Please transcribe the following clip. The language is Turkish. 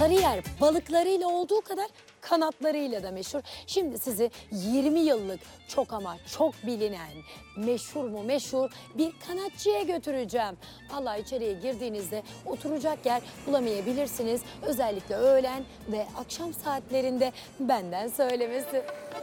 Sarıyer balıklarıyla olduğu kadar kanatlarıyla da meşhur. Şimdi sizi 20 yıllık çok ama çok bilinen meşhur mu meşhur bir kanatçıya götüreceğim. Vallahi içeriye girdiğinizde oturacak yer bulamayabilirsiniz. Özellikle öğlen ve akşam saatlerinde benden söylemesi.